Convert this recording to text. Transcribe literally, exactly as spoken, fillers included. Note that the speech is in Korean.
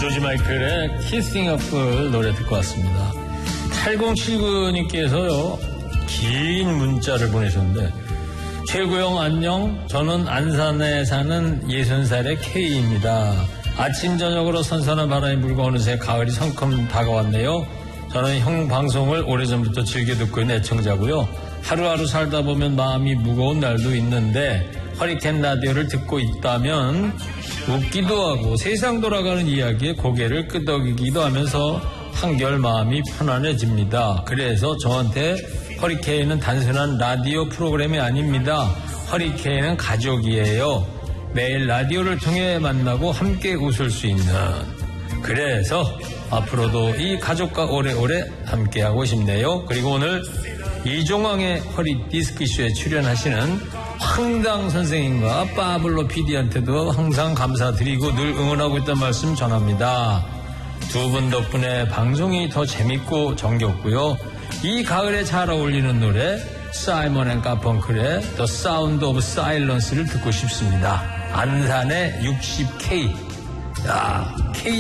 조지 마이클의 키싱 어플 노래 듣고 왔습니다. 팔공칠구님께서요 긴 문자를 보내셨는데, 최구영 안녕, 저는 안산에 사는 예순 살의 K입니다. 아침 저녁으로 선선한 바람이 불고 어느새 가을이 성큼 다가왔네요. 저는 형 방송을 오래전부터 즐겨 듣고 있는 애청자고요. 하루하루 살다 보면 마음이 무거운 날도 있는데 허리케인 라디오를 듣고 있다면 웃기도 하고 세상 돌아가는 이야기에 고개를 끄덕이기도 하면서 한결 마음이 편안해집니다. 그래서 저한테 허리케인은 단순한 라디오 프로그램이 아닙니다. 허리케인은 가족이에요. 매일 라디오를 통해 만나고 함께 웃을 수 있는, 그래서 앞으로도 이 가족과 오래오래 함께하고 싶네요. 그리고 오늘 이종황의 허리 디스크쇼에 출연하시는 황당 선생님과 빠블로 피디한테도 항상 감사드리고 늘 응원하고 있다는 말씀 전합니다. 두 분 덕분에 방송이 더 재밌고 정겹고요. 이 가을에 잘 어울리는 노래 사이먼 앤 가펑클의 The Sound of Silence를 듣고 싶습니다. 안산의 육십 케이. 야, K